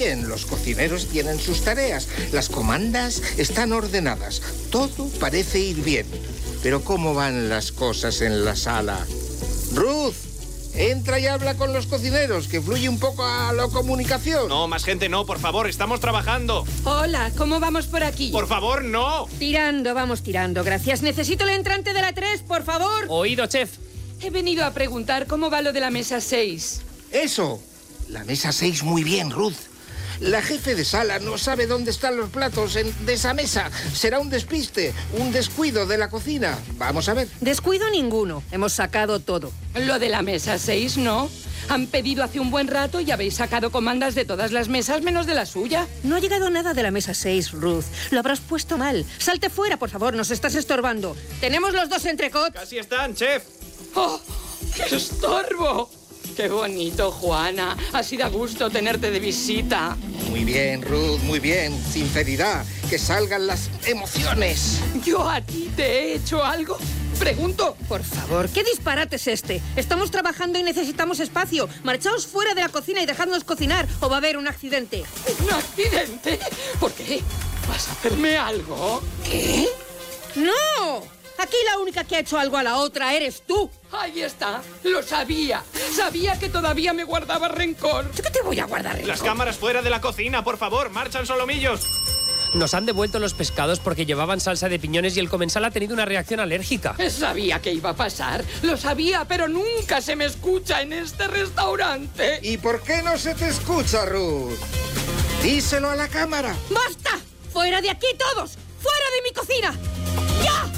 bien, los cocineros tienen sus tareas, las comandas están ordenadas, todo parece ir bien. Pero ¿cómo van las cosas en la sala? Ruth, entra y habla con los cocineros, que fluye un poco a la comunicación. No, más gente no, por favor, estamos trabajando. Hola, ¿cómo vamos por aquí? Por favor, no. Tirando, vamos tirando, gracias. Necesito el entrante de la 3, por favor. Oído, chef. He venido a preguntar cómo va lo de la mesa 6. Eso, la mesa 6 muy bien, Ruth. La jefe de sala no sabe dónde están los platos de esa mesa. Será un despiste, un descuido de la cocina. Vamos a ver. Descuido ninguno. Hemos sacado todo. Lo de la mesa 6, ¿no? Han pedido hace un buen rato y habéis sacado comandas de todas las mesas menos de la suya. No ha llegado nada de la mesa 6, Ruth. Lo habrás puesto mal. Salte fuera, por favor, nos estás estorbando. Tenemos los 2 entrecots. Casi están, chef. ¡Oh! ¡Qué estorbo! ¡Qué bonito, Juana! Así da gusto tenerte de visita. Muy bien, Ruth, muy bien. Sinceridad, que salgan las emociones. ¿Yo a ti te he hecho algo? Pregunto. Por favor, ¿qué disparate es este? Estamos trabajando y necesitamos espacio. Marchaos fuera de la cocina y dejadnos cocinar, o va a haber un accidente. ¿Un accidente? ¿Por qué? ¿Vas a hacerme algo? ¿Qué? ¡No! Aquí la única que ha hecho algo a la otra eres tú. Ahí está. Lo sabía. Sabía que todavía me guardaba rencor. ¿Yo qué te voy a guardar rencor? Las cámaras fuera de la cocina, por favor, marchan solomillos. Nos han devuelto los pescados porque llevaban salsa de piñones y el comensal ha tenido una reacción alérgica. Sabía que iba a pasar. Lo sabía, pero nunca se me escucha en este restaurante. ¿Y por qué no se te escucha, Ruth? Díselo a la cámara. ¡Basta! ¡Fuera de aquí todos! ¡Fuera de mi cocina! ¡Ya!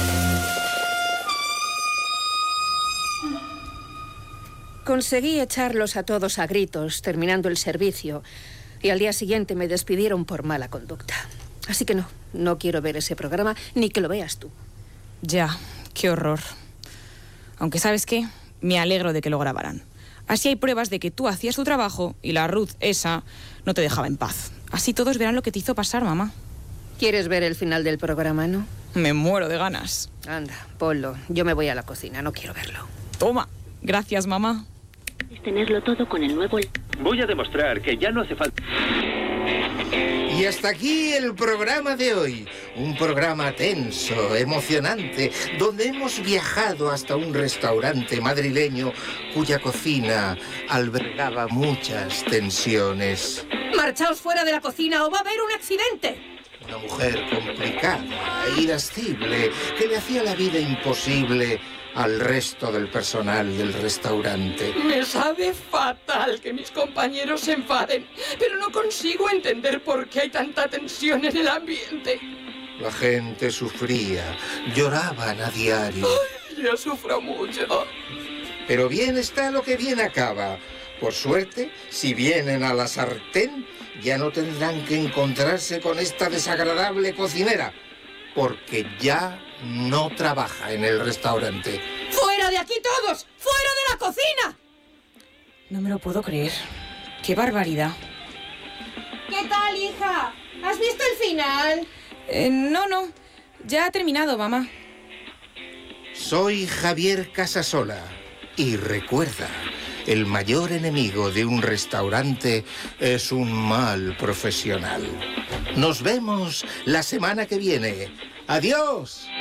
Conseguí echarlos a todos a gritos, terminando el servicio, y al día siguiente me despidieron por mala conducta. Así que no quiero ver ese programa, ni que lo veas tú. Ya, qué horror. Aunque, ¿sabes qué? Me alegro de que lo grabaran. Así hay pruebas de que tú hacías tu trabajo y la Ruth esa no te dejaba en paz. Así todos verán lo que te hizo pasar, mamá. ¿Quieres ver el final del programa, no? Me muero de ganas. Anda, ponlo. Yo me voy a la cocina, no quiero verlo. Toma. Gracias, mamá. Tenerlo todo con el nuevo... Voy a demostrar que ya no hace falta... Y hasta aquí el programa de hoy. Un programa tenso, emocionante, donde hemos viajado hasta un restaurante madrileño cuya cocina albergaba muchas tensiones. ¡Marchaos fuera de la cocina o va a haber un accidente! Una mujer complicada e irascible que le hacía la vida imposible al resto del personal del restaurante. Me sabe fatal que mis compañeros se enfaden, pero no consigo entender por qué hay tanta tensión en el ambiente. La gente sufría, lloraban a diario. Ay, yo sufro mucho. Pero bien está lo que bien acaba. Por suerte, si vienen a la sartén, ya no tendrán que encontrarse con esta desagradable cocinera, porque ya no trabaja en el restaurante. ¡Fuera de aquí todos! ¡Fuera de la cocina! No me lo puedo creer. ¡Qué barbaridad! ¿Qué tal, hija? ¿Has visto el final? No. Ya ha terminado, mamá. Soy Javier Casasola y recuerda, el mayor enemigo de un restaurante es un mal profesional. Nos vemos la semana que viene. ¡Adiós!